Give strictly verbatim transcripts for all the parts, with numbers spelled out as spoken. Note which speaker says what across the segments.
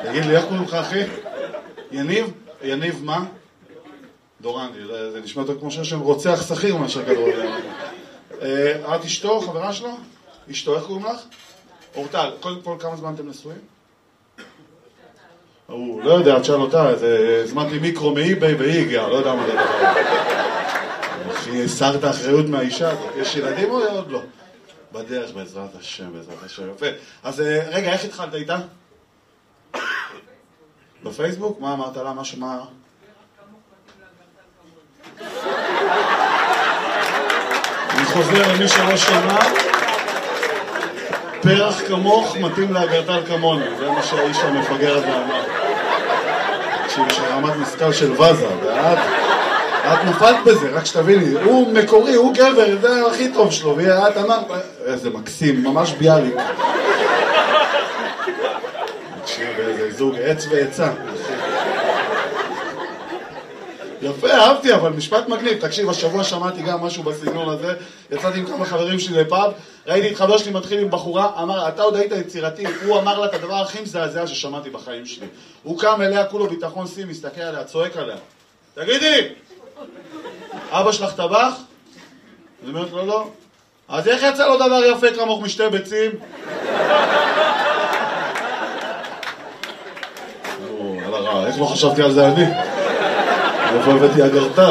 Speaker 1: תגיד לי, איך קוראים לך, אחי? יניב? יניב מה? דורנדי, זה נשמע יותר כמו שם רוצח שכיר מאשר כדורגל. את אשתו, חברה שלו? אשתו, איך קוראים לך? אורטל, קודם כל כמה זמן אתם נשואים? הוא לא יודע, תשאל אותה, הזמנתי מיקרו מאי-ביי והיא הגיעה, לא יודע מה זה דבר. אחי, הסרת האחריות מהאישה הזאת. יש ילדים או עוד לא? בדרך, בעזרת השם, בעזרת השם. יפה. אז רגע, איך התחלת איתה? בפייסבוק? מה אמרת לה? משהו מה... אני חוזר למי שלא שמע, פרח כמוך מתאים לאגרטל כמוני, זה מה שהאיש המפגר הזה אמר. שיש רמת משכל של וזה, ואת את נפלת בזה, רק שתביני, הוא מקורי, הוא גבר, זה הכי טוב שלו, ואת אמרת, איזה מקסים, ממש ביאליק. תקשיב, איזה זוג עץ ועצה. יפה, אהבתי, אבל משפט מגניב. תקשיב, השבוע שמעתי גם משהו בסגנון הזה, יצאתי עם כמה חברים שלי לפאב, ראיתי את חבר שלי מתחיל עם בחורה, אמר, אתה עוד היית יצירתי, הוא אמר לה את הדבר הכי מזעזע ששמעתי בחיים שלי. הוא קם אליה, כולו ביטחון סי, מסתכל עליה, צועק עליה. תגידי, אבא שלך טבח? אני אומרת לו, לא. אז איך יצא לו דבר יפה כמוך משתי ביצים? או, על הרע, איך לא חשבתי על זה אני? איפה הבאתי אגרטל?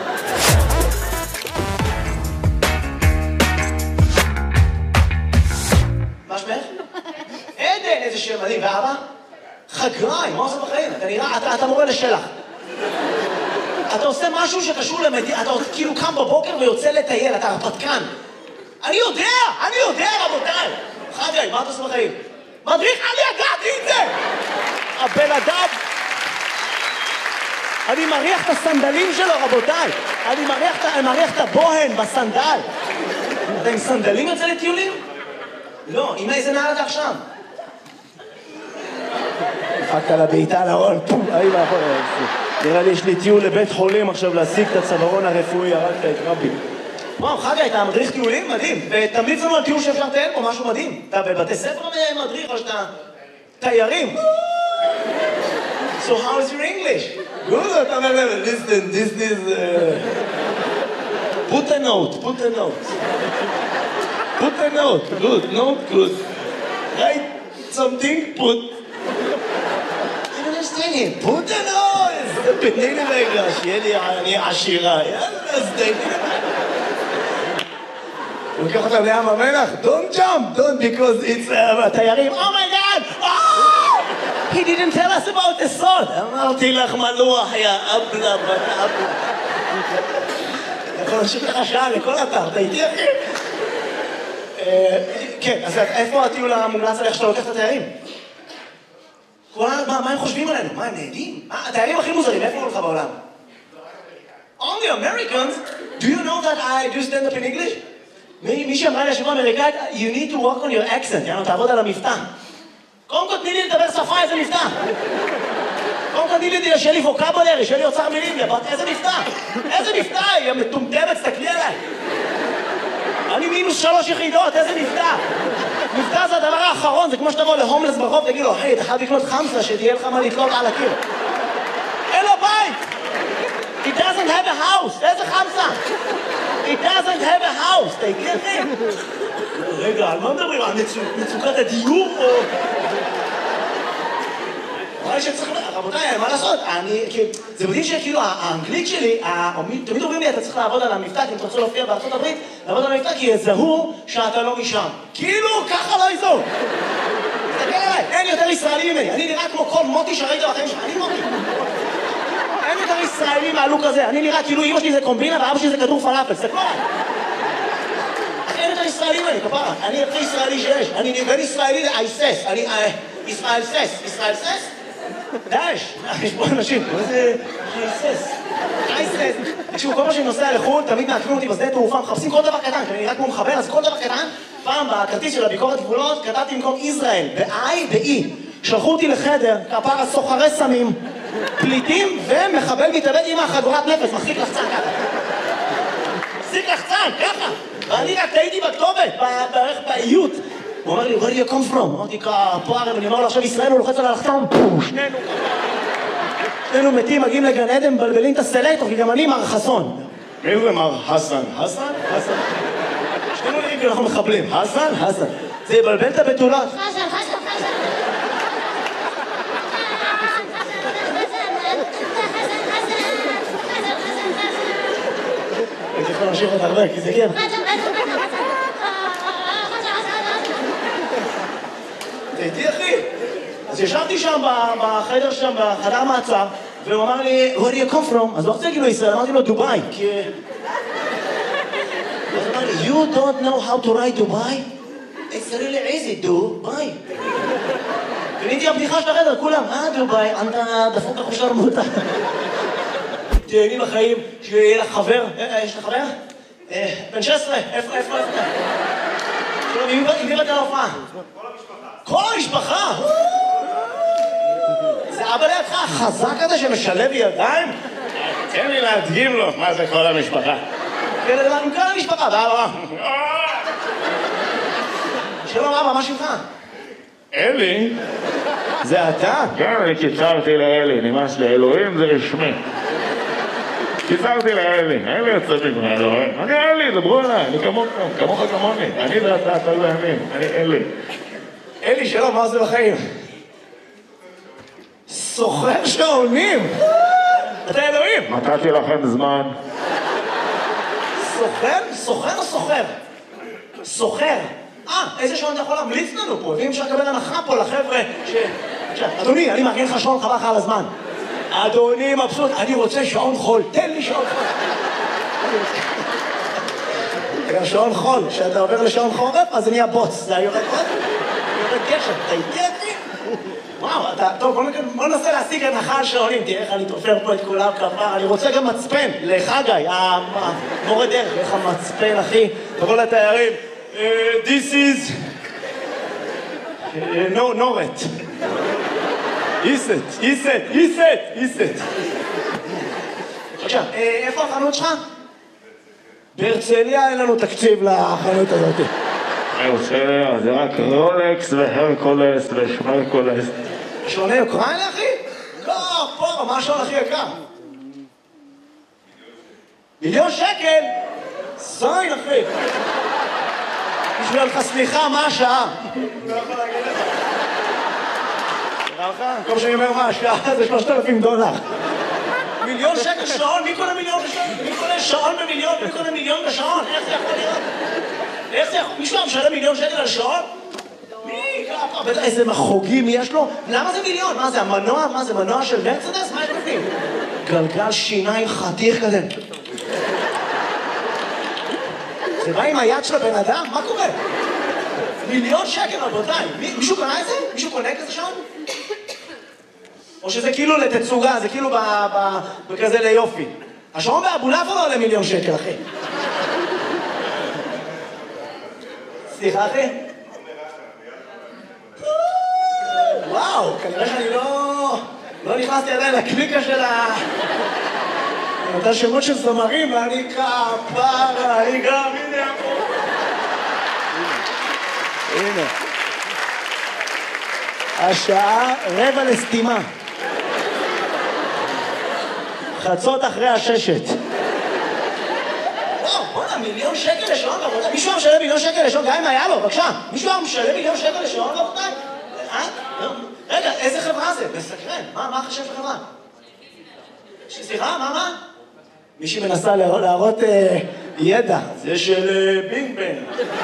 Speaker 2: מה שמך? עדן, איזה שם מדהים. ואבא? חגריים, מה עושה בחיים? אתה נראה, אתה מורה לשלח. אתה עושה משהו שקשור למדינה, אתה כאילו קם בבוקר ויוצא לטייל, אתה הרפתקן. אני יודע, אני יודע, רבותיי. חגי, מה אתה עושה בחיים? מדריך, אני ידעתי את זה! הבן אדם... אני מריח את הסנדלים שלו, רבותיי. אני מריח, אני מריח את הבוהן בסנדל. אתה עם סנדלים יוצא לטיולים? לא, עם איזה נעל אתה עכשיו? דפקת לה בעיטה לארון, פום, אי מאחור. נראה לי יש לי טיול לבית חולים עכשיו להשיג את הצווארון הרפואי, הרגת את רבי. וואו, חגי, אתה מדריך טיולים? מדהים. ותמליץ לנו על טיול שאפשר לטייל פה, משהו מדהים. אתה בבתי ספר מדריך או שאתה תיירים? So how is your English? Good, listen, this is... Uh... Put a note, put a note. Put a note, good, note, good. Write something, put... I don't understand him. Put a note! תתני לי רגע, שיהיה לי אני עשירה. יאללה, אז תתני לי. הוא לקח אותם לים המלח? Don't jump, don't, because it's... תיירים, oh my god! Oh! He didn't tell us about the salt. אמרתי לך מלוח, יא אבלה בת אבלה. אתה יכול להמשיך לך שעה לכל אתר, אתה איתי אחי? כן, אז איפה הטיול המומלץ עליך שאתה לוקח את התיירים? מה הם חושבים עלינו? מה, הם נהדים? התיירים הכי מוזרים, איפה הולך בעולם? Only Americans? Do you know that I do stand up in English? מי שאמרה לי השבוע אמריקאית, you need to work on your accent, יאנו, תעבוד על המבטא. קודם כל תני לי לדבר שפה, איזה מבטא. קודם כל תני לי, שיהיה לי ווקבולרי, שיהיה לי אוצר מילים, איזה מבטא. איזה מבטא, היא מטומטמת, תסתכלי עליי. אני מינוס שלוש יחידות, איזה מבטא. מבטא זה הדבר האחרון, זה כמו שתבוא להומלס ברחוב, תגיד לו, היי, אתה חייב לקנות חמסה, שתהיה לך מה לתלות על הקיר. אין לו בית. He doesn't have a house, איזה חמסה? He doesn't have a house, אתה יקרה. רגע, על מה מדברים? על מצוקת הדיור או... רבותיי, מה לעשות? זה מדהים שכאילו האנגלית שלי, תמיד אומרים לי, אתה צריך לעבוד על המבטא, כי אם אתה רוצה להופיע בארצות הברית, לעבוד על המבטא, כי יזהו שאתה לא משם. כאילו, ככה לא יזהו. תסתכל עליי, אין יותר ישראלי ממני. אני נראה כמו כל מוטי שראית בחיים שלך, אני מוטי. אין יותר ישראלי מהלוק הזה. אני נראה כאילו אמא שלי זה קומבינה ואבא שלי זה כדור פלאפל. תסתכלו עליי. אין יותר ישראלי ממני, כפרה. אני הכי ישראלי שיש. אני בין ישראלי לאייסס. אני ישראל סס. ישראל סס? דאש. יש פה אנשים. מה זה אייסס? אייסס. תקשיבו, כל מה שאני נוסע לחו"ל, תמיד מעקמים אותי בשדה תעופה, מחפשים כל דבר קטן. אני נראה כמו מחבר, אז כל דבר קטן. פעם בכרטיס של הביקורת גבולות, כתבתי במקום ישראל, ב-I ב-E. שלחו אותי לחדר, כפרה סוחרי סמים, פליטים ומחבל מתאבד עם החגורת נפש, מחזיק לחצן ככה. מחזיק לחצן, ככה. ואני רק טעיתי בכתובת, בערך באיות. הוא אומר לי, where do you come from? אמרתי, כפוער, אני אומר לו, עכשיו ישראל, הוא לוחץ על הלחתום, שנינו שנינו מתים, מגיעים לגן עדן, מבלבלים את הסלקטור, כי גם אני מר חסון. מי זה מר חסן? חסן? חסן. שנינו נראים כי אנחנו מחבלים. חסן? חסן. זה יבלבל את הבתולות. חסן, חסן, חסן. הייתי יכול להמשיך את הרבה, כי זה כן. תהייתי אחי. אז ישבתי שם בחדר שם, בחדר מעצר, והוא אמר לי, where do you come from? אז לא רוצה להגיד לו ישראל, אמרתי לו דובאי, כי... אז הוא אמר לי, you don't know how to ride Dubai? It's really easy, דובאי. קניתי הבדיחה של החדר, כולם, אה דובאי, אתה דפוק החושר מותה. תהייני בחיים, שיהיה לך חבר, יש לך חבר? בן שש עשרה, איפה, איפה, איפה? עם מי באת להופעה? כל המשפחה. זה אבא לידך החזק הזה שמשלב ידיים? תן לי להדגים לו מה זה כל המשפחה. כן, לדבר עם כל המשפחה, באבא. שלום אבא, מה שמך?
Speaker 3: אלי?
Speaker 2: זה אתה?
Speaker 3: כן, אני קיצרתי לאלי, נמאס לאלוהים זה רשמי. קיצרתי לאלי, אלי יוצא מגמר אלוהים. אני אלי, דברו עליי, אני כמוך כמוני. אני ואתה, אתה ואני, אני אלי.
Speaker 2: אלי, שלום, מה זה בחיים? סוחר שעונים! אתה אלוהים!
Speaker 3: נתתי לכם זמן.
Speaker 2: סוחר? סוחר או סוחר? סוחר. אה, איזה שעון אתה יכול להמליץ לנו פה? ואם אפשר לקבל הנחה פה לחבר'ה ש... אדוני, אני מארגן לך שעון חבל לך על הזמן. אדוני מבסוט, אני רוצה שעון חול, תן לי שעון חול. גם שעון חול, כשאתה עובר לשעון חורף, אז זה נהיה בוץ. זה יורד עוד? יורד גשם, אתה איתי אחי? וואו, אתה... טוב, בוא ננסה להשיג הנחה על שעונים, תראה איך אני תופר פה את כולם כפר. אני רוצה גם מצפן, לחגי, המורה דרך, איך המצפן, אחי. תבוא לתיירים. This is... נורת. איסט, איסט, איסט, איסט. עכשיו, איפה החנות שלך? בהרצליה אין לנו תקציב לחנות הזאת.
Speaker 3: בהרצליה זה רק רולקס והרקולס ושמרקולס.
Speaker 2: שעוני אוקראינה, אחי? לא, פה, מה השעון הכי יקר? מיליון שקל? זין, אחי. בשביל לך סליחה, מה השעה? לא יכול להגיד לך. נראה לך? כל שאני אומר מה השעה זה שלושת אלפים דולר. מיליון שקל שעון? מי קונה מיליון בשעון? מי קונה שעון במיליון? מי קונה מיליון בשעון? איך זה יכול להיות? איך זה יכול? מישהו משלם מיליון שקל על שעון? מי? בטח איזה מחוגים יש לו? למה זה מיליון? מה זה, המנוע? מה זה, מנוע של מרצדס? מה יש בפנים? גלגל שיניים חתיך כזה. זה בא עם היד של הבן אדם? מה קורה? מיליון שקל, רבותיי. מישהו קנה את זה? מישהו קונה כזה שעון? או שזה כאילו לתצוגה, זה כאילו בכזה ליופי. השעון באבולעפיה לא עולה מיליון שקל, אחי. סליחה, אחי? וואו, כנראה שאני לא... לא נכנסתי עדיין לקליקה של ה... אותה שמות של זמרים, ואני כפרה, אני גם, הנה פה. הנה. השעה רבע לסתימה. חצות אחרי הששת. וואו, בוא'נה, מיליון שקל לשעון, רבותיי. מישהו משלם מיליון שקל לשעון, גם אם היה לו, בבקשה. מישהו משלם מיליון שקל לשעון, רבותיי? אה? רגע, איזה חברה זה? מסקרן. מה החשב של חברה? סליחה, מה, מה? מישהי מנסה להראות ידע. זה של בינג בנג.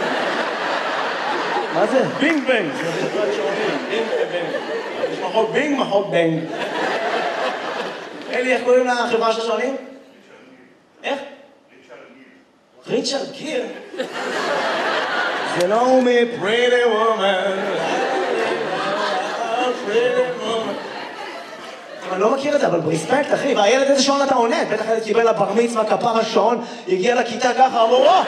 Speaker 2: מה זה? בינג בנג. זה חברת שעונים. בינג בנג. יש מחוק בינג, מחוק בנג. אלי, איך קוראים לחברה של השעונים? איך? ריצ'רד גיר. זה לא הוא מפריטי וומן. אני לא מכיר את זה, אבל ברספקט, אחי, והילד איזה שעון אתה עונה? בטח ילד קיבל לבר מצווה, כפר השעון, הגיע לכיתה ככה, אמרו, או!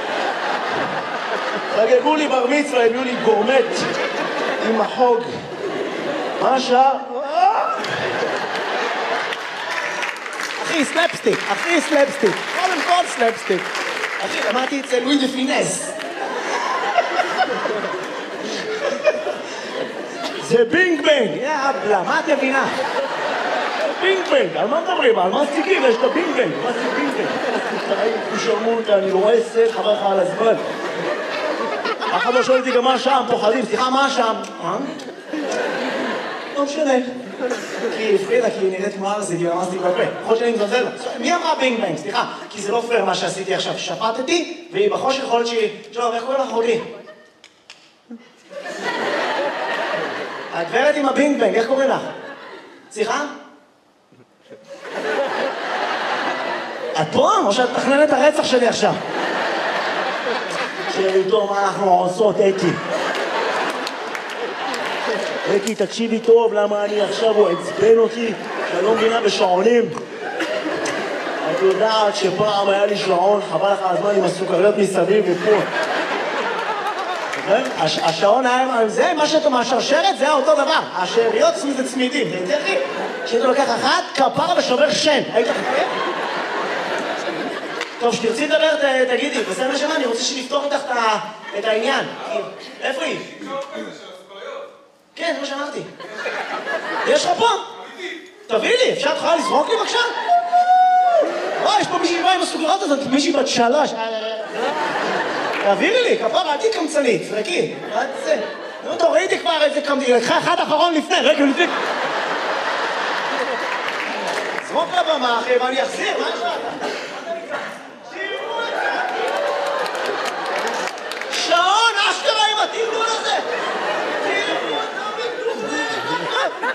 Speaker 2: חגגו לי בר מצווה, הביאו לי גורמט עם החוג. מה השעה? אחי, סלפסטיק, אחי, סלפסטיק. קודם כל סלפסטיק. אחי, למדתי אצל לואי דה פינס. זה בינג בנג. יאבלה, מה את מבינה? בינג בנג, על מה מדברים? על מסטיקים, יש את הבינג בנג. מה זה בינג בנג? תשרמות, אני לא רואה סט, חבר לך על הזמן. אף אחד לא שואל אותי גם מה שם, פוחדים, סליחה, מה שם? אה? לא משנה. כי הפחידה, כי היא נראית כמו ארזית, היא למסתי בפה. יכול שאני מזלזל לה. מי אמרה בינג בנג? סליחה, כי זה לא פייר מה שעשיתי עכשיו. שפטתי, והיא בחושך יכול להיות שהיא... טוב, איך קוראים לך אחותי? הגברת עם הבינג בנג, איך קוראים לך? סליחה? את פה? או שאת מתכננת הרצח שלי עכשיו? שאיתו מה אנחנו עושות, אתי? אתי, תקשיבי טוב, למה אני עכשיו, הוא עצבן אותי, שאני לא מבינה בשעונים. את יודעת שפעם היה לי שעון, חבל לך הזמן עם הסוכריות מסביב ופה. השעון היה, זה מה שאתה מהשרשרת, זה אותו דבר. השאריות זה צמידים, זה יותר לי. כשאתה לוקח אחת, כפרה ושובר שן. היית חפר? טוב, שתרצי לדבר, תגידי, בסדר נשמה, אני רוצה שנפתור איתך את העניין. איפה היא? כן, זה מה שאמרתי. יש לך פה? תביא לי, אפשר תוכל לזרוק לי בבקשה? וואי, יש פה מישהי באה עם הסוכריות הזאת, מישהי בת שלוש. תעבירי לי, כפרה, אל תהי קמצנית, זרקי. מה זה? נו, תורידי כבר איזה קמצנית, לקחה אחד אחרון לפני, רגע, לפני. זרוק לבמה, אחי, ואני אחזיר, מה יש לך? שעון, אשכרה עם התרגול הזה! תראו אותם בטובה!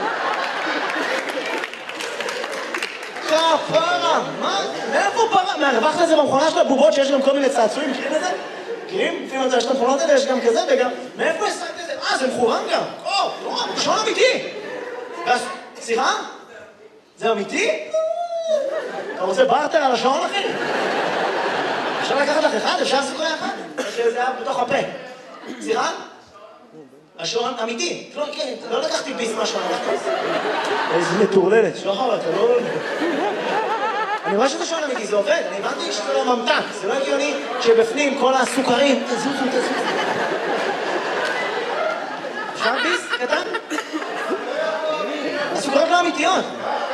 Speaker 2: כפרה! מה? מאיפה פרה? מהרווחת לזה במכונה של הבובות שיש גם כל מיני צעצועים, מכירים את זה? מכירים? לפעמים יש את המכונות האלה, יש גם כזה וגם... מאיפה השגת את זה? אה, זה מחורם גם! או, לא, שעון אמיתי! סליחה? זה אמיתי? אתה רוצה בארטר על השעון, אחי? אפשר לקחת לך אחד? אפשר סוכריה אחת? שזה היה בתוך הפה. סליחה? השעון אמיתי. לא לקחתי ביס מהשעון. איזה מטורללת. שלוחה, אתה לא... אני רואה שזה שעון אמיתי, זה עובד. אני הבנתי שזה לא ממתק. זה לא הגיוני שבפנים כל הסוכרים... תזוזו, תזוזו. אפשר ביס? קטן? הסוכריות לא אמיתיות.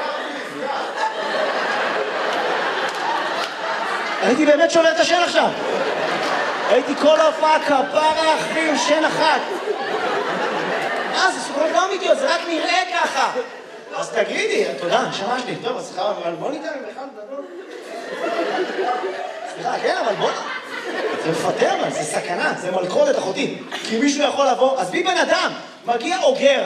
Speaker 2: הייתי באמת שובר את השן עכשיו. הייתי כל ההופעה כפרה אחרי עם שן אחת. אה, זה סוכרות לא אמיתיות, זה רק נראה ככה. אז תגידי, תודה, נשמה שלי. טוב, אז סליחה, אבל בוא ניתן עם אחד גדול. סליחה, כן, אבל בוא... זה מפטר, אבל זה סכנה, זה מלכודת אחותי. כי מישהו יכול לבוא, אז בי בן אדם, מגיע אוגר.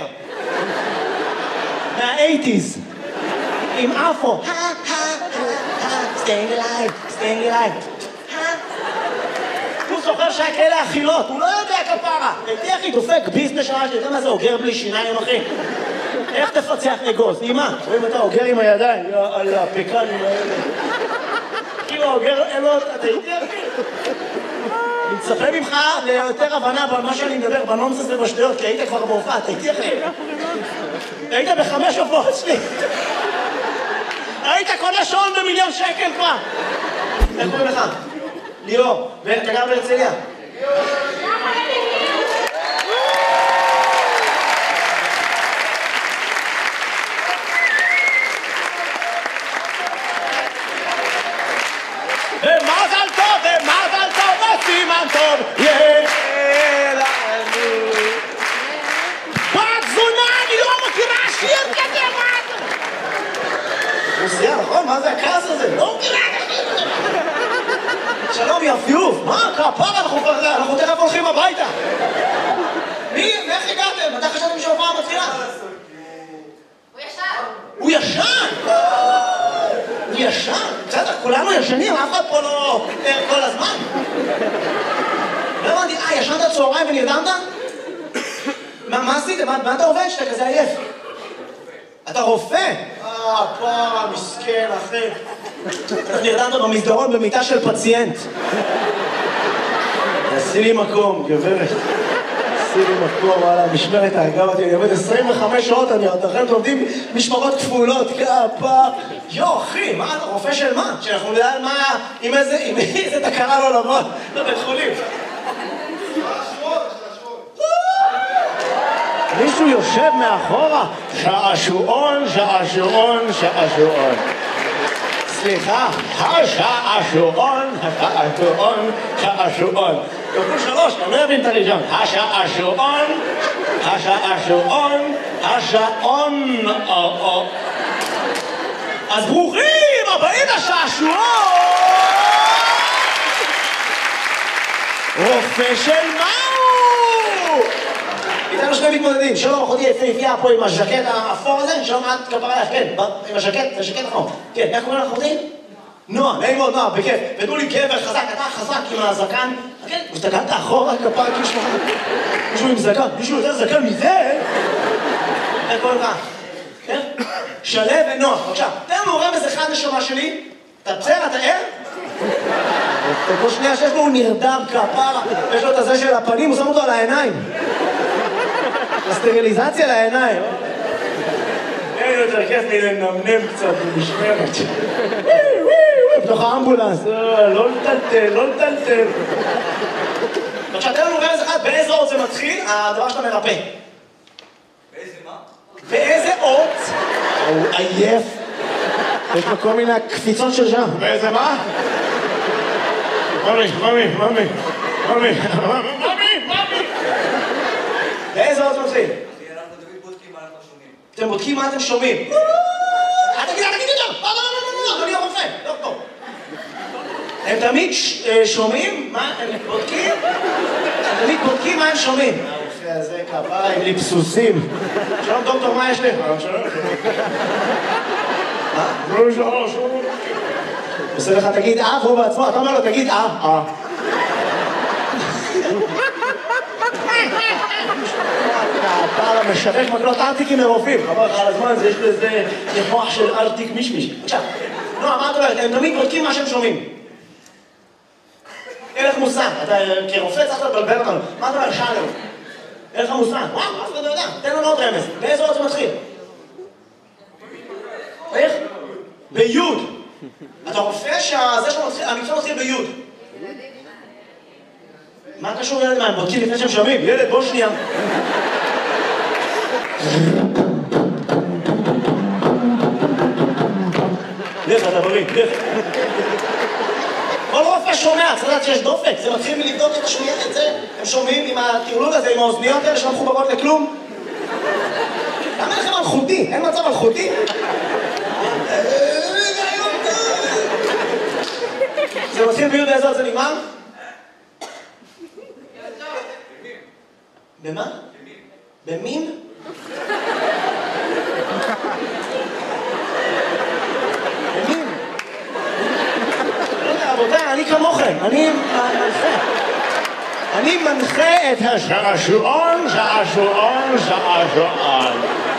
Speaker 2: מה-אייטיז. עם אפו. staying alive, staying alive. הוא זוכר שהיה כאלה אכילות, הוא לא יודע כפרה. הייתי אחי, דופק ביזנס שעה שלי, אתה מה זה אוגר בלי שיניים, אחי? איך תפצח אגוז? אמא, רואים אתה אוגר עם הידיים, על הפקנים האלה. כאילו אוגר, אין לו, אתה הייתי אחי? אני מצפה ממך ליותר הבנה במה שאני מדבר, בנונסס ובשטויות, כי היית כבר בהופעה, אתה הייתי אחי? היית בחמש הופעות שלי. היית קונה שעון במיליון שקל כבר! איך קוראים לך? ליאור, ואתה גר בהרצליה? ומזל טוב, ומזל טוב, וסימן טוב, יהיה לנו. בת זונה, אני לא מכירה שיר כזה, מה אתה? רוסיה, נכון? מה זה הכעס הזה? לא מכירה כזה. שלום, יפיוף. מה? כפרה, אנחנו תכף הולכים הביתה. מי? איך הגעתם? מתי חשבתם שההופעה מתחילה?
Speaker 4: הוא ישן.
Speaker 2: הוא ישן? הוא ישן? בסדר, כולנו ישנים, אף אחד פה לא ער כל הזמן. לא הבנתי, אה, ישנת צהריים ונרדמת? מה עשית? מה אתה עובד שאתה כזה עייף? אתה רופא? אה, פרה, מסכן, אחי. נרדמת במסדרון במיטה של פציינט. עשי לי מקום, גברת. עשי לי מקום, וואלה, משמרת ההגב אותי. אני עובד עשרים וחמש שעות, אני עוד לכם לומדים משמרות כפולות, כפה. יו, אחי, מה, רופא של מה? שאנחנו נדע מה, עם איזה, עם איזה תקרה לא לבוא לבית חולים. מישהו יושב מאחורה? שעשועון, שעשועון, שעשועון. סליחה, השעשועון, השעשועון, שעשועון. כפול שלוש, אני לא מבין את הראשון. השעשועון, השעשועון, השעון. אז ברוכים הבאים לשעשועון! רופא של מהו? איתנו שני מתמודדים, שלום אחותי יפהפייה פה עם הז'קט האפור הזה, שלום את כפרה לך, כן, עם הז'קט, זה ז'קט אפור. כן, איך קוראים לך אחותי? נועה, נעים מאוד נועה, בכיף. ותנו לי גבר חזק, אתה חזק עם הזקן. כן, הסתכלת אחורה כפרה כאילו מישהו עם זקן, מישהו יותר זקן מזה? איך קוראים לך? כן? שלו ונועה, בבקשה. תן לנו רמז אחד נשמה שלי. אתה בסדר, אתה ער? כל שנייה שיש לו הוא נרדם כפרה, יש לו את הזה של הפנים, הוא שם אותו על העיניים. הסטריליזציה לעיניים. אין יותר כיף מלנמנם קצת במשמרת. בתוך האמבולנס, לא לטלטל, לא לטלטל. בבקשה, תן לנו רמז אחד, באיזה אות זה מתחיל, הדבר שאתה מרפא.
Speaker 5: באיזה מה?
Speaker 2: באיזה אות? הוא עייף. יש לו כל מיני קפיצות של שם.
Speaker 3: באיזה מה? ממי, ממי, ממי, ממי, ממי, ממי.
Speaker 2: באיזה אות מתחיל?
Speaker 5: אנחנו תמיד בודקים מה אנחנו שומעים.
Speaker 2: אתם בודקים מה אתם שומעים. אל תגיד, אל תגיד יותר! לא, לא, לא, לא, אדוני הרופא, דוקטור. הם תמיד שומעים מה הם בודקים? הם תמיד בודקים מה הם שומעים. הרופא הזה כפרה עם ליפסוסים. שלום דוקטור, מה יש לי? מה?
Speaker 3: לא, לא, לא.
Speaker 2: עושה לך תגיד אה, והוא בעצמו, אתה אומר לו תגיד אה, אה. אתה משווק מקלות ארטיקים מרופאים. חבר לך על הזמן, יש לזה כמוח של ארטיק מישמיש. בבקשה. נועה, מה את אומרת? הם תמיד בודקים מה שהם שומעים. אין לך מושג. אתה כרופא צריך לבלבל אותנו. מה אתה אומר? שאלנו. אין לך מושג. וואו, אף אחד לא יודע. תן לנו עוד רמז. באיזה אות זה מתחיל? איך? ביוד. אתה רופא שהמקצוע מתחיל ביוד. מה קשור ילד? מה, הם בודקים לפני שהם שומעים? ילד, בוא שנייה. לך, אתה בריא, לך. כל רופא שומע, צריך לדעת שיש דופק. זה מתחיל מלבדוק את השמיעה, את זה. הם שומעים עם הטירלול הזה, עם האוזניות האלה שלא מחוברות לכלום. למה לכם אלחוטי? אין מצב אלחוטי? זה מתחיל ביוד באיזה עוד זה נגמר? במה? במין? במין? רבותיי, אני כמוכם, אני מנחה. אני מנחה את השעשועון, שעשועון, שעשועון.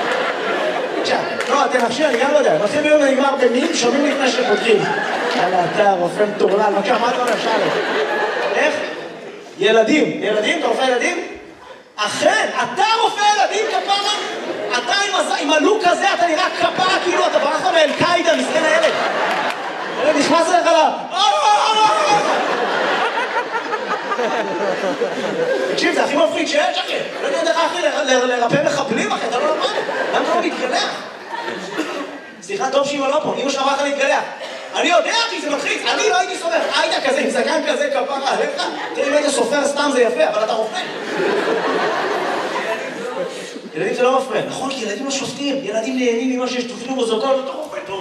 Speaker 2: לא, תנחשי, אני גם לא יודע. מתחיל ביום ונגמר במין, שומעים לפני שפותחים. יאללה, אתה רופא מטורלל, בבקשה, מה אתה אומר, שאלה? איך? ילדים. ילדים? אתה רופא ילדים? אכן, אתה רופא ילדים, כפרה? אתה עם הלוק הזה, אתה נראה כפרה, כאילו אתה ברחת מאל-קאידה, מסכן הילד. ילד נכנס אליך לה... תקשיב, זה הכי מפחיד שיש, אחי. לא יודע דרך אחי לרפא מחבלים, אחי, אתה לא למד. למה אתה לא מתגלח? סליחה, טוב שאמא לא פה, אמא שלך אמרה לך להתגלח. אני יודע, כי זה מלחיץ, אני לא הייתי סופר. היית כזה, עם זקן כזה, כפרה עליך. תראי, אם היית סופר סתם זה יפה, אבל אתה רופא. ילדים זה לא מפריע. נכון, כי ילדים לא שופטים. ילדים נהנים ממה שיש תופנו בזוגות, אתה רופא טוב.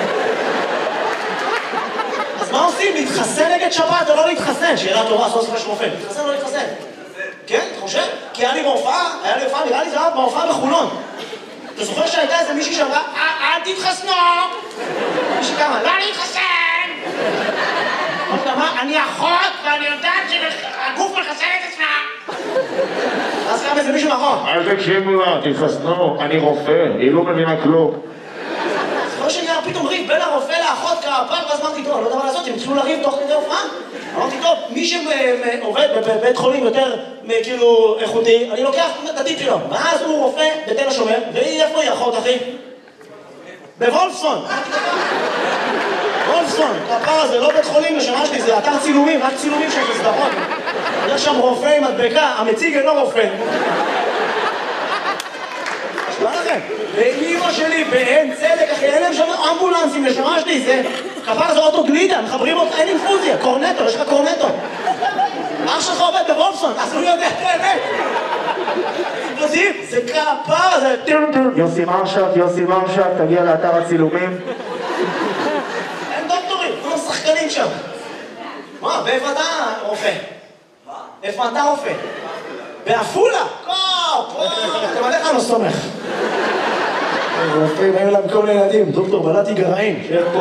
Speaker 2: אז מה עושים? להתחסן נגד שבת או לא להתחסן? שאלה טובה, סוף סוף יש רופא. להתחסן או לא להתחסן? כן, אתה חושב? כי היה לי בהופעה, היה לי הופעה, נראה לי זה היה בהופעה בחולון. אתה זוכר שהייתה איזה מישהי שאמרה, אל תתחסנו! מישהי כמה, לא להתחסן! אתה אמר, אני אחות ואני יודעת שהגוף מחסן את עצמה! אז קם איזה מישהו מאחור.
Speaker 3: אל תקשיבו לה, תתחסנו, אני רופא, היא לא מבינה כלום.
Speaker 2: זוכר שנראה פתאום ריב בין הרופא לאחות כפר, ואז אמרתי, טוב, אני לא יודע מה לעשות, הם התחילו לריב תוך כדי הופעה. אמרתי, טוב, מי שעובד בבית חולים יותר כאילו איכותי, אני לוקח את הטיפ שלו. ואז הוא רופא בתל השומר, והיא איפה היא אחות, אחי? בוולפסון. וולפסון, כפר הזה, לא בית חולים לשמה שלי, זה אתר צילומים, רק צילומים של סדרות. יש שם רופא עם מדבקה, המציג אינו רופא. לכם. ואימא שלי בעין צדק, אחי, אין להם שם אמבולנסים, נשמה שלי, זה... כפר זה אוטו גלידה, מחברים אותך, אין אינפוזיה, קורנטו, יש לך קורנטו. אח שלך עובד בוולפסון, אז הוא יודע את האמת. זה כפר, זה...
Speaker 6: יוסי מרשת, יוסי מרשת, תגיע לאתר הצילומים.
Speaker 2: אין דוקטורים, כולם שחקנים שם. מה, באיפה אתה רופא? מה? איפה אתה רופא? בעפולה? לא, פה, אתם עליך לא סומך. רופאים, היו להם כל מיני ילדים, דוקטור בלעתי גרעין, שיהיה פה.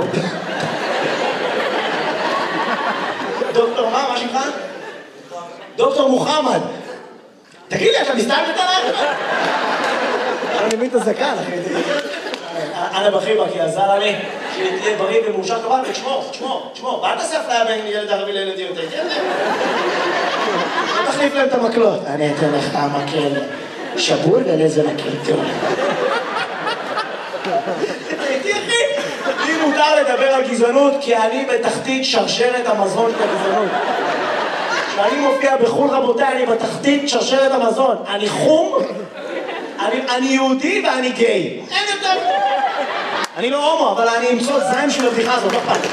Speaker 2: דוקטור מה, מה שלך? דוקטור מוחמד. תגיד לי, אתה מסתלבט עליי? אני מבין את הזקן, אחי. אנא בחיבה, כי עזר לי שתהיה בריא ומאושר כמובן, ותשמור, תשמור, תשמור. ואל תעשה אפליה בין ילד ערבי לילד יהודי, תהיה להם. לא תחליף להם את המקלות. אני אתן לך המקל שבור ולזה מקל טוב. הייתי אחי. לי מותר לדבר על גזענות, כי אני בתחתית שרשרת המזון של הגזענות. כשאני מופיע בחו"ל רבותיי, אני בתחתית שרשרת המזון. אני חום, אני, אני יהודי ואני גיי. אין יותר. אני לא הומו, אבל אני אמצוא זין של הבדיחה הזאת, לא פעם.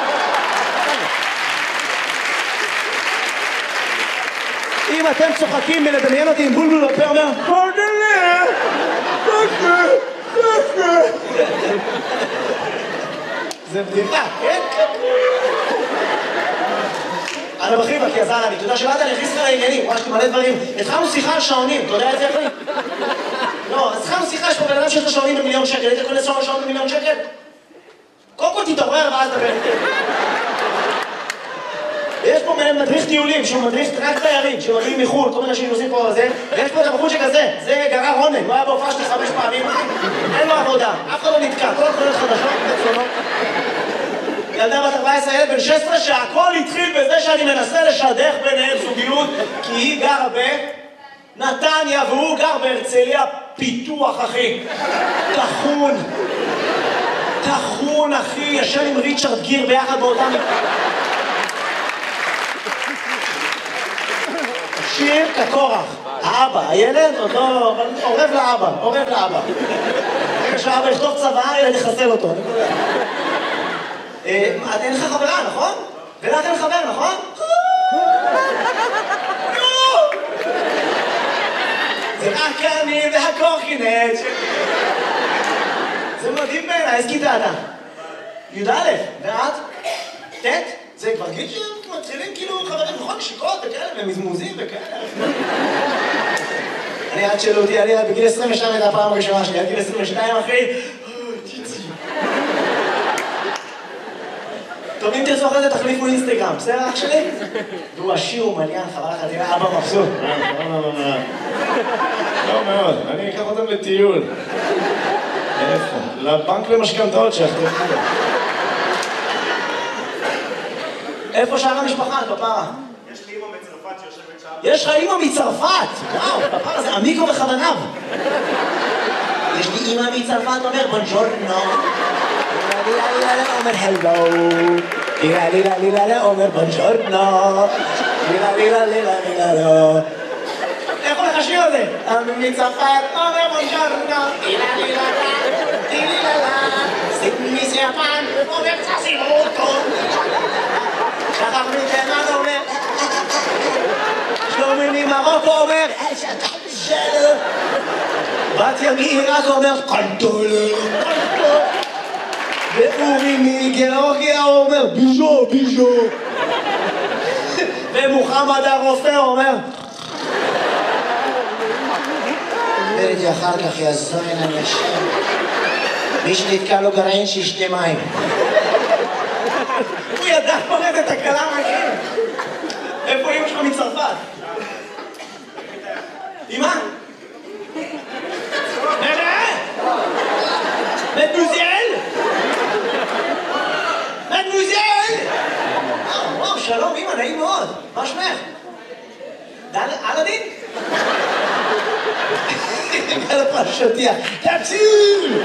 Speaker 2: אם אתם צוחקים מלדמיין אותי עם בולבול בפה, אומר, פרדלה, פרדלה, פרדלה. זה בדיחה, כן? אנא בחיבה, כי עזר לי, אתה יודע שבאת, אני אכניס לך לעניינים, ממש מלא דברים. התחלנו שיחה על שעונים, אתה יודע את זה אחי? לא, אז התחלנו שיחה, יש פה בן אדם שיש לו שעונים במיליון שקל, היית קונה שעון במיליון שקל? קודם כל תתעורר ואז דבר. יש פה מדריך טיולים, שהוא מדריך רק תיירים, שמגיעים מחו"ל, כל מיני אנשים נוסעים פה וזה, ויש פה את הבחור שכזה, זה גרר רונן, הוא היה בהופעה שלי חמש פעמים, אין לו עבודה, אף אחד לא נתקע, כל התחולות חדשות, תצלונות. ילדה בת ארבע עשרה, ילד בן שש עשרה, שהכל התחיל בזה שאני מנסה לשדך ביניהם זוגיות, כי היא גרה בנתניה והוא גר בהרצליה פיתוח, אחי. תחון. תחון, אחי, ישן עם ריצ'רד גיר ביחד באותם... שיר כקורח. האבא, הילד עוד לא... עורב לאבא, עורב לאבא. רגע שהאבא יכתוב צבא, ילד יחסל אותו. אין לך חברה, נכון? ולך אין חבר, נכון? זה רק אני והקורקינט. זה מדהים בעיניי, איזה כיתה אתה? י"א, ואת? ט'? זה כבר גיל שמתחילים כאילו חברים, נכון? שיקות וכאלה, ומזמוזים וכאלה. אני עד שאלו אותי, אני בגיל עשרים ושתיים הייתה הפעם הראשונה שלי, עד גיל עשרים ושתיים אחי. טוב, אם תרצו אחרי זה תחליפו אינסטגרם, בסדר אח שלי? והוא עשיר, הוא מליין, חבל לך, תראה, אבא מבסוט. לא מאוד, אני אקח אותם לטיול. איפה? לבנק למשכנתאות שאחרי. איפה שאר המשפחה, כפרה?
Speaker 1: יש לי אמא מצרפת שיושבת שם.
Speaker 2: יש לך אמא מצרפת! וואו, כפרה זה עמיקו בכווניו. יש לי אמא מצרפת, אומר בונג'ורנו. אומר הלו. לילה לילה לילה אומר בונג'ורנו. לילה לילה לילה לילה לא. איך הולך השיר הזה? מצרפת אומר בונג'ורנו. לילה לילה לילה לילה סימי סיאפן אומר צסימוטו. שחר מתימן אומר שלומי ממרוקו אומר בת ימי רק אומר קנטולה ואורי מגיאורגיה אומר ביז'ו ביז'ו ומוחמד הרופא אומר וראיתי אחר כך יזוין אני אשם מי שנתקע לו גרעין שישתה מים הוא ידע פורט את הקלה מהכיר. איפה אמא שלך מצרפת? אמא? נראה? מדוזיאל? מדוזיאל? וואו, שלום אמא, נעים מאוד. מה שמך? אלאדין? על הפרשתיה. תציל!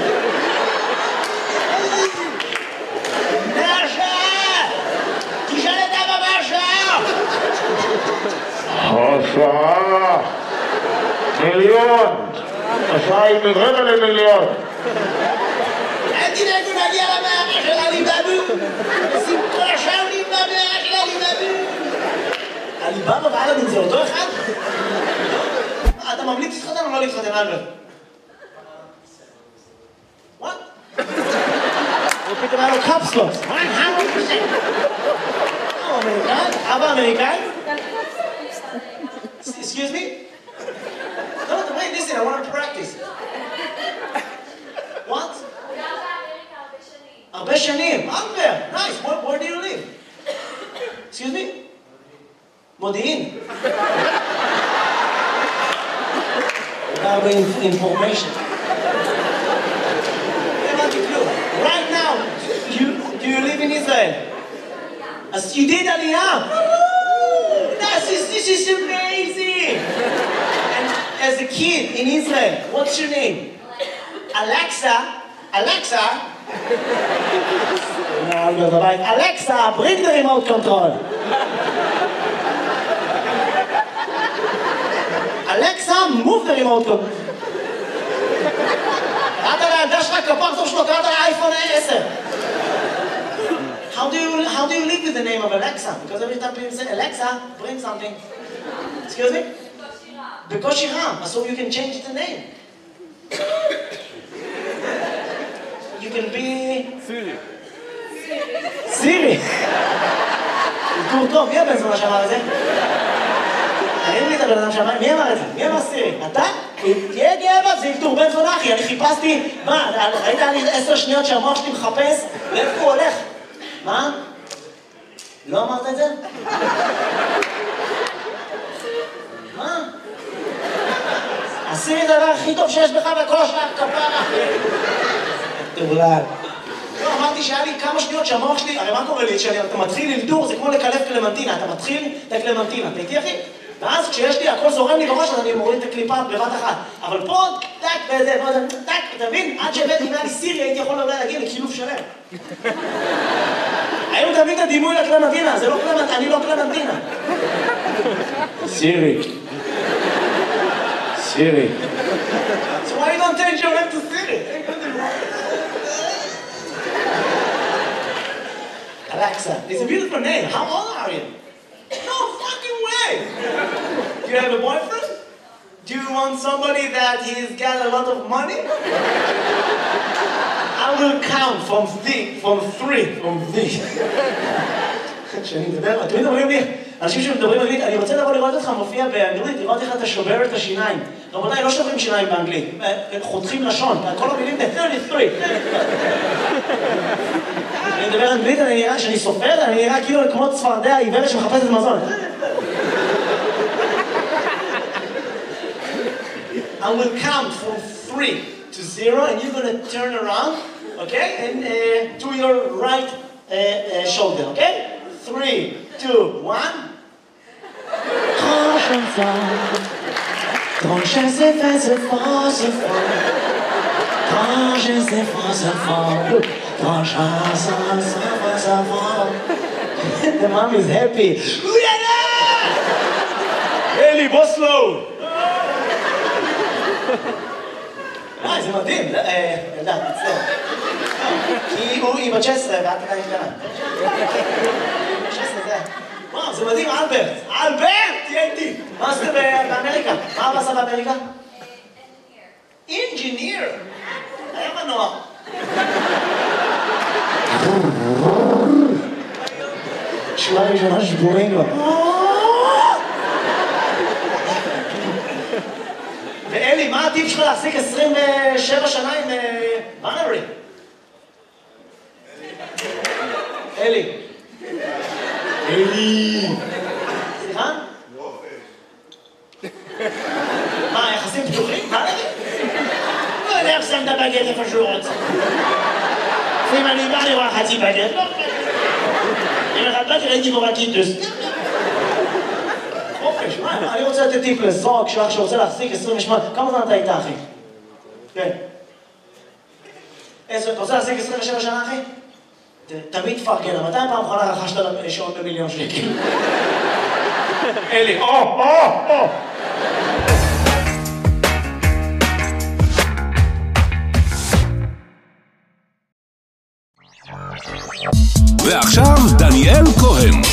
Speaker 3: עשרה מיליון אשראי מרבע למיליון.
Speaker 2: אל תדאגו נגיע למאה של עליבאבו. שים כל השאונים במאה של עליבאבו. עליבאבו ואלאדין זה אותו אחד? אתה ממליץ להתחתן או לא להתחתן, אלברט? What? הוא פתאום היה לו קפסלוס. הוא אמריקאי? אבא אמריקאי? Excuse me? No, wait, listen, I want to practice. What? הרבה שנים. Albert, nice. Where, where do you live? Excuse me? מודיעין. הרבה information. Right now, you, do you live in Israel? As you did Aliyah. This is, this is amazing. And as a kid in Israel, what's your name? Alexa. Alexa. Alexa, bring the remote control. Alexa, move the remote control. קראת לילדה שלך כפרצוף שלו, קראת לאייפון עשר. How do you how do you live with the name of Alexa? Because every time people say Alexa, bring something. Excuse me? בקושי רם. So you can change the name. You can be Siri. Siri. טור טוב, מי הבן זונה שאמר את זה? אין לי את הבן אדם שאמר, מי אמר את זה? מי אמר סירי? אתה? תהיה גאה בה, זה ילתור בן זונה אחי, אני חיפשתי, מה, ראית לי עשר שניות שהמוח שלי מחפש? לאיפה הוא הולך? מה? לא אמרת את זה? מה? הסירי זה הדבר הכי טוב שיש בך בכל השלב, כפרה. תאולד. לא, אמרתי שהיה לי כמה שניות שהמוח שלי, הרי מה קורה לי? כשאתה מתחיל ללתור, זה כמו לקלף קלמנטינה, אתה מתחיל את הקלמנטינה, אתה איתי אחי? ואז כשיש לי הכל זורם לי בראש, אז אני מוריד את הקליפה בבת אחת. אבל פה, טק וזה, טק, אתה מבין? עד שהבאתי אם היה לי סירי, הייתי יכול אולי להגיע לקילוף שלם. היום תמיד את הדימוי לקלמנטינה, זה לא קלמנטינה, אני לא קלמנטינה. סירי. סירי. So why you don't change your name to Siri? Alexa, it's a beautiful name. How old are you? No fucking way! Do you have a boyfriend? Do you want somebody that he's got a lot of money? I will count from three, from three, from three. כשאני מדבר, תמיד אומרים לי, אנשים שמדברים אנגלית, אני רוצה לבוא לראות אותך מופיע באנגלית, לראות איך אתה שובר את השיניים. רבותיי, לא שוברים שיניים באנגלית, חותכים לשון, כל המילים זה שלושים ושלוש. אני מדבר אנגלית, אני נראה, שאני סופר, אני נראה כאילו כמו צפרדע עיוורת שמחפשת מזון. I will count from three to zero, and you're gonna turn around, okay? And uh, to your right uh, uh, shoulder, okay? Three, two, one. Grand chanson, grand chanson, c'est fort, c'est fort. Grand chanson, c'est fort. Grand chanson, c'est fort. The mom is happy. Eli, בוא slow. אה, זה מדהים. ילדה, תצטער. כי היא בת תשע עשרה ואת עדיין קטנה. תשע עשרה זה... וואו, זה מדהים, אלברט. אלברט! תהיה איתי. מה עשית באמריקה? מה אבא עשה באמריקה? אינג'יניר. היה מנוע. שורה ראשונה שבורים לו. ואלי, מה הטיפ שלך להחזיק עשרים ושבע שנה עם בנרי? אלי. אלי. סליחה? מה, יחסים פתוחים? בנרי? לא יודע איך שם את הבגט איפה שהוא רוצה. אם אני בא לראה חצי בגט, לא חצי. אם אחד באתי ראיתי בו בקיטוס. חופש, מה? אני רוצה לתת טיפ לזוג שלך שרוצה להחזיק עשרים ושמונה. כמה זמן אתה איתה, אחי? כן. אתה רוצה להחזיק עשרים ושבע שנה, אחי? תמיד תפרגן, מתי פעם אחרונה רכשת שעון במיליון שקל? אלי, או, או, או!
Speaker 7: ועכשיו דניאל כהן.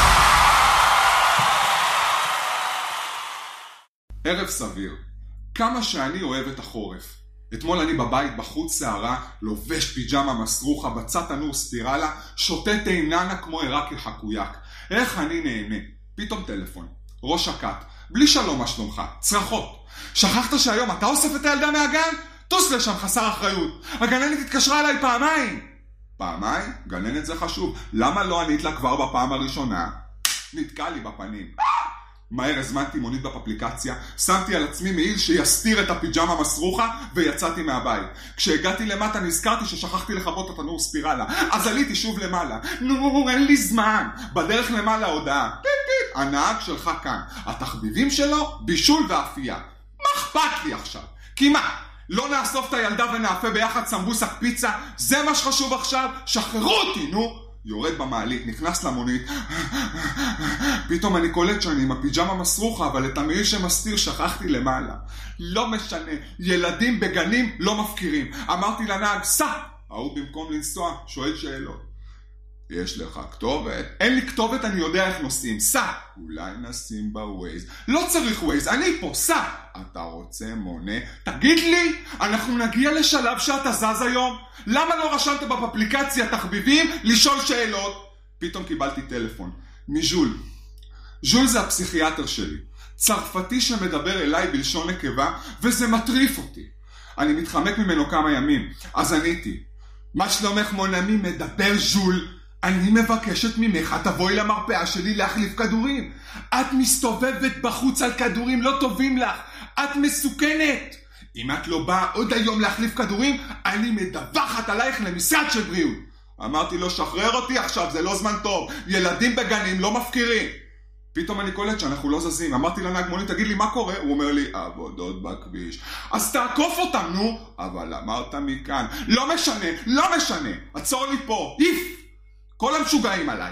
Speaker 8: ערב סביר. כמה שאני אוהב את החורף. אתמול אני בבית בחוץ שערה, לובש פיג'מה מסרוחה, בצד תנור ספירלה, שותה תאיננה כמו עיראקי חקויק. איך אני נהנה. פתאום טלפון. ראש הקט. בלי שלום מה שלומך. צרחות. שכחת שהיום אתה אוסף את הילדה מהגן? טוס לשם חסר אחריות. הגננת התקשרה אליי פעמיים. פעמיים? גננת זה חשוב. למה לא ענית לה כבר בפעם הראשונה? נתקע לי בפנים. מהר הזמנתי מונית באפליקציה, שמתי על עצמי מעיל שיסתיר את הפיג'מה מסרוחה ויצאתי מהבית. כשהגעתי למטה נזכרתי ששכחתי לכבות את התנור ספירלה, אז עליתי שוב למעלה. נו, אין לי זמן. בדרך למעלה הודעה. הנהג שלך כאן. התחביבים שלו, בישול ואפייה. מה אכפת לי עכשיו? כי מה? לא נאסוף את הילדה ונאפה ביחד סמבוסק פיצה? זה מה שחשוב עכשיו? שחררו אותי, נו! יורד במעלית, נכנס למונית. פתאום אני קולט שאני עם הפיג'מה מסרוחה, אבל את המעיל שמסתיר שכחתי למעלה. לא משנה, ילדים בגנים לא מפקירים. אמרתי לנהג, סע! ההוא במקום לנסוע, שואל שאלות. יש לך כתובת? אין לי כתובת, אני יודע איך נוסעים. סע! אולי נשים בווייז. לא צריך ווייז, אני פה, סע! אתה רוצה מונה? תגיד לי, אנחנו נגיע לשלב שאתה זז היום? למה לא רשמת באפליקציה תחביבים לשאול שאלות? פתאום קיבלתי טלפון מז'ול. ז'ול זה הפסיכיאטר שלי. צרפתי שמדבר אליי בלשון נקבה, וזה מטריף אותי. אני מתחמק ממנו כמה ימים. אז עניתי, מה שלומך מונמי? מדבר ז'ול. אני מבקשת ממך, תבואי למרפאה שלי להחליף כדורים. את מסתובבת בחוץ על כדורים לא טובים לך. את מסוכנת. אם את לא באה עוד היום להחליף כדורים, אני מדווחת עלייך למשרד של בריאות. אמרתי לו, שחרר אותי עכשיו, זה לא זמן טוב. ילדים בגנים לא מפקירים. פתאום אני קולט שאנחנו לא זזים. אמרתי לנהג מונית, תגיד לי מה קורה? הוא אומר לי, עבודות בכביש. אז תעקוף אותם, נו. אבל אמרת מכאן. לא משנה, לא משנה. עצור לי פה. איף. כל המשוגעים עליי.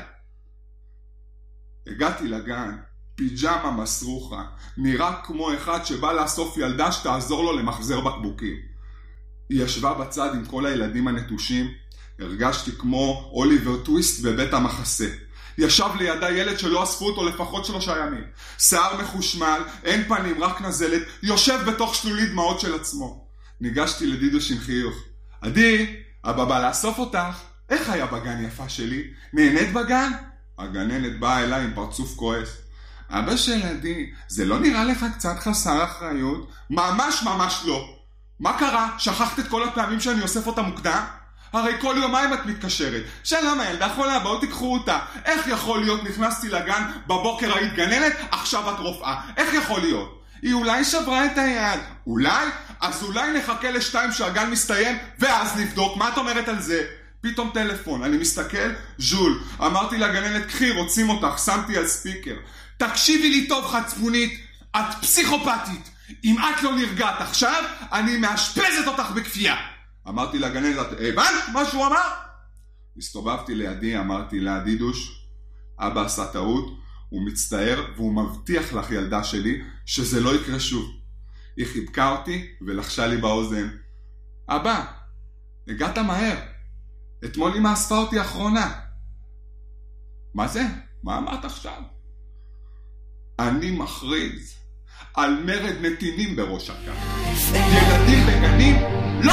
Speaker 8: הגעתי לגן, פיג'מה מסרוחה, נראה כמו אחד שבא לאסוף ילדה שתעזור לו למחזר בקבוקים. היא ישבה בצד עם כל הילדים הנטושים, הרגשתי כמו אוליבר טוויסט בבית המחסה. ישב לידה ילד שלא אספו אותו לפחות שלושה ימים. שיער מחושמל, אין פנים, רק נזלת, יושב בתוך שלולית דמעות של עצמו. ניגשתי לדידוש עם חיוך. עדי, אבא בא לאסוף אותך. איך היה בגן יפה שלי? נהנית בגן? הגננת באה אליי עם פרצוף כועס. אבא של עדי, זה לא נראה לך קצת חסר אחריות? ממש ממש לא. מה קרה? שכחת את כל הפעמים שאני אוסף אותה מוקדם? הרי כל יומיים את מתקשרת. שלום הילדה חולה, בואו תיקחו אותה. איך יכול להיות? נכנסתי לגן, בבוקר היית גננת, עכשיו את רופאה. איך יכול להיות? היא אולי שברה את היד. אולי? אז אולי נחכה לשתיים שהגן מסתיים, ואז נבדוק. מה את אומרת על זה? פתאום טלפון, אני מסתכל, ז'ול. אמרתי לגננת, קחי, רוצים אותך, שמתי על ספיקר. תקשיבי לי טוב חצפונית, את פסיכופתית. אם את לא נרגעת עכשיו, אני מאשפזת אותך בכפייה. אמרתי לגננת, הבנת מה שהוא אמר? הסתובבתי לידי, אמרתי לה, דידוש, אבא עשה טעות, הוא מצטער והוא מבטיח לך ילדה שלי שזה לא יקרה שוב. היא חיבקה אותי ולחשה לי באוזן. אבא, הגעת מהר. אתמול אמא אספה אותי אחרונה. מה זה? מה אמרת עכשיו? אני מכריז על מרד נתינים בראש הקו. ילדים בגנים לא...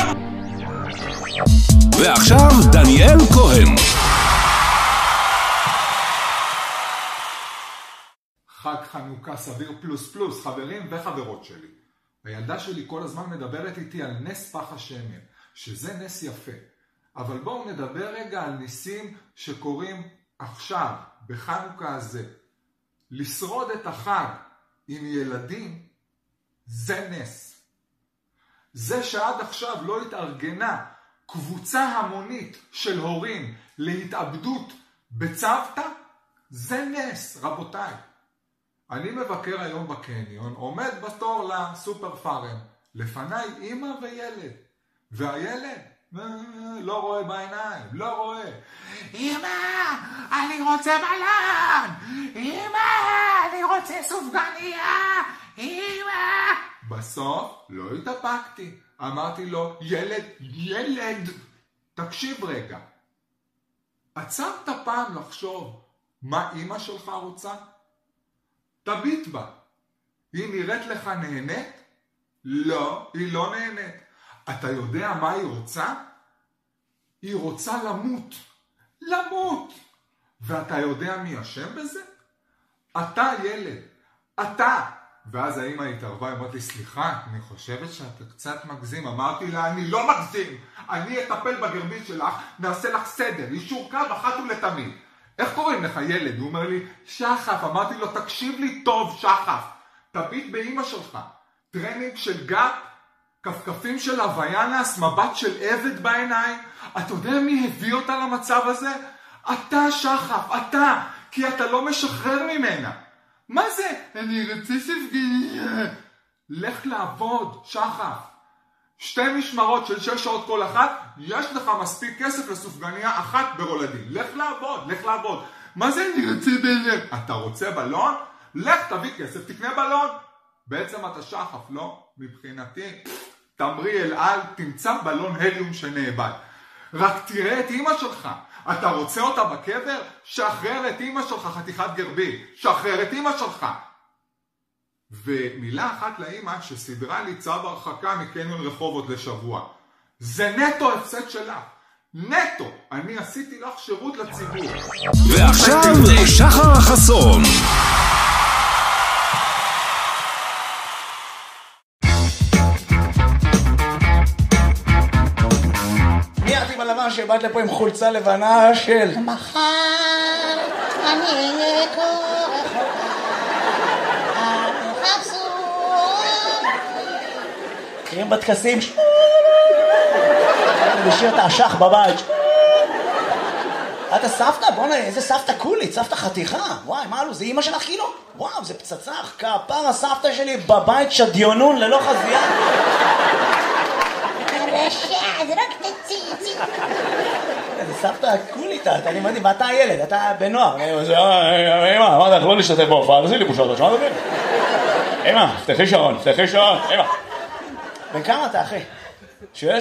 Speaker 7: ועכשיו דניאל כהן.
Speaker 8: חג חנוכה סביר פלוס פלוס, חברים וחברות שלי. הילדה שלי כל הזמן מדברת איתי על נס פח השמן, שזה נס יפה. אבל בואו נדבר רגע על ניסים שקורים עכשיו, בחנוכה הזה. לשרוד את החג עם ילדים, זה נס. זה שעד עכשיו לא התארגנה קבוצה המונית של הורים להתאבדות בצוותא, זה נס, רבותיי. אני מבקר היום בקניון, עומד בתור לסופר פארם, לפניי אמא וילד, והילד לא רואה בעיניים, לא רואה. אמא, אני רוצה בלון! אמא, אני רוצה סופגניה! אמא! בסוף לא התאפקתי. אמרתי לו, ילד, ילד, תקשיב רגע. עצרת פעם לחשוב מה אמא שלך רוצה? תביט בה. היא נראית לך נהנית? לא, היא לא נהנית. אתה יודע מה היא רוצה? היא רוצה למות. למות. ואתה יודע מי אשם בזה? אתה ילד. אתה. ואז האמא התערבה, היא אמרת לי, סליחה, אני חושבת שאתה קצת מגזים. אמרתי לה, אני לא מגזים. אני אטפל בגרבית שלך, נעשה לך סדר, יישור קו אחת ולתמיד. איך קוראים לך ילד? הוא אומר לי, שחף. אמרתי לו, תקשיב לי טוב, שחף. תביט באמא שלך. טרנינג של גאפ, כפכפים של הוויאנס, מבט של עבד בעיניים. אתה יודע מי הביא אותה למצב הזה? אתה, שחף, אתה. כי אתה לא משחרר ממנה. מה זה? אני רוצה ספגניה. לך לעבוד, שחף. שתי משמרות של שש שעות כל אחת, יש לך מספיק כסף לסופגניה אחת ברולדין. לך לעבוד, לך לעבוד. מה זה אני רוצה בלון? אתה רוצה בלון? לך תביא כסף, תקנה בלון. בעצם אתה שחף, לא? מבחינתי, תמרי אל על, תמצא בלון הליום שנאבד. רק תראה את אמא שלך. אתה רוצה אותה בקבר? שחרר את אמא שלך, חתיכת גרבי. שחרר את אמא שלך. ומילה אחת לאמא שסדרה לי צו הרחקה מקניון רחובות לשבוע. זה נטו הפסד שלך. נטו. אני עשיתי לך שירות לציבור.
Speaker 7: ועכשיו שחר חסון.
Speaker 2: מי האחים הלבן שבאת לפה עם חולצה לבנה של
Speaker 4: מחר אני אהיה כה רחוקה, תחפשו
Speaker 2: מכירים בטקסים לשיר את האשך בבית. את הסבתא? בוא'נה, איזה סבתא קולית, סבתא חתיכה. וואי, מה לו, זה אמא שלך כאילו? וואו, זה פצצה, כפר הסבתא שלי בבית שדיונון ללא חזייה.
Speaker 4: הרשע, זה רק תציצי.
Speaker 2: זה סבתא קולית, אני מדהים, ואתה הילד, אתה בנוער. אמא, אמרת לך לא להשתתף בהופעה, תעשי לי בושות, שמעת אותי? אמא, פתחי שעון, פתחי שעון, אמא. בן כמה אתה, אחי? שואל